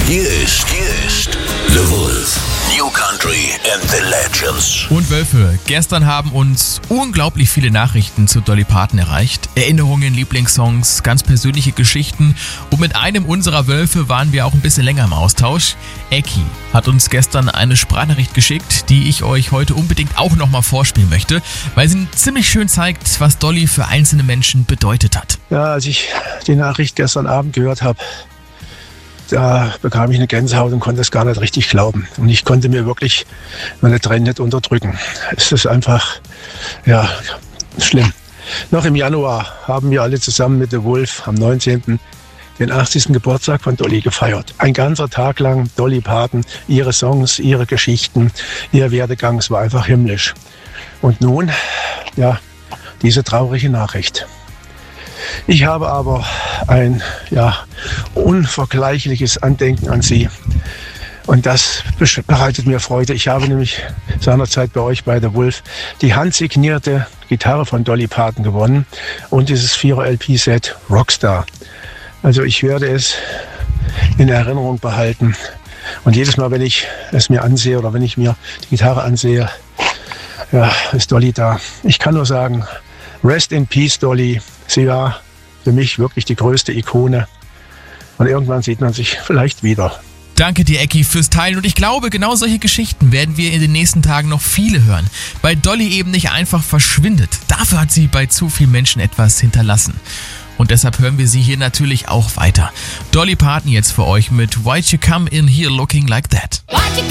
Hier ist The Wolf. New Country and the Legends. Und Wölfe, gestern haben uns unglaublich viele Nachrichten zu Dolly Parton erreicht. Erinnerungen, Lieblingssongs, ganz persönliche Geschichten. Und mit einem unserer Wölfe waren wir auch ein bisschen länger im Austausch. Eki hat uns gestern eine Sprachnachricht geschickt, die ich euch heute unbedingt auch nochmal vorspielen möchte, weil sie ziemlich schön zeigt, was Dolly für einzelne Menschen bedeutet hat. Ja, als ich die Nachricht gestern Abend gehört habe, da bekam ich eine Gänsehaut und konnte es gar nicht richtig glauben. Und ich konnte mir wirklich meine Tränen nicht unterdrücken. Es ist einfach, ja, schlimm. Noch im Januar haben wir alle zusammen mit The Wolf am 19. den 80. Geburtstag von Dolly gefeiert. Ein ganzer Tag lang Dolly Parton, ihre Songs, ihre Geschichten, ihr Werdegang, es war einfach himmlisch. Und nun, ja, diese traurige Nachricht. Ich habe aber ein unvergleichliches Andenken an sie. Und das bereitet mir Freude. Ich habe nämlich seinerzeit bei euch bei The Wolf die handsignierte Gitarre von Dolly Parton gewonnen und dieses 4er-LP-Set Rockstar. Also ich werde es in Erinnerung behalten. Und jedes Mal, wenn ich es mir ansehe oder wenn ich mir die Gitarre ansehe, ja, ist Dolly da. Ich kann nur sagen, rest in peace, Dolly. Sie war für mich wirklich die größte Ikone. Und irgendwann sieht man sich vielleicht wieder. Danke dir, Eki, fürs Teilen. Und ich glaube, genau solche Geschichten werden wir in den nächsten Tagen noch viele hören. Weil Dolly eben nicht einfach verschwindet. Dafür hat sie bei zu vielen Menschen etwas hinterlassen. Und deshalb hören wir sie hier natürlich auch weiter. Dolly Parton jetzt für euch mit Why'd You Come In Here Looking Like That.